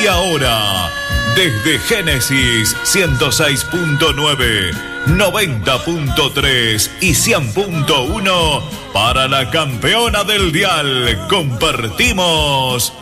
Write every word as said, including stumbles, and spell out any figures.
ahora, desde Génesis ciento seis punto nueve, noventa punto tres y cien punto uno, para la campeona del dial, compartimos